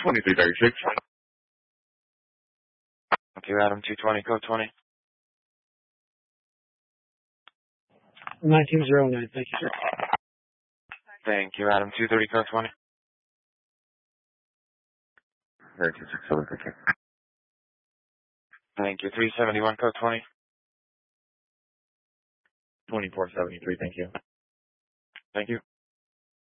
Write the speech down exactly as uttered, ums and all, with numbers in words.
twenty-three thirty-six. Okay, Adam two twenty, code twenty. nineteen oh nine, thank you, sir. Thank you, Adam two thirty, code twenty. nineteen six seven, thank you. Thank you, three seventy-one, code twenty. twenty-four seventy-three, thank you. Thank you.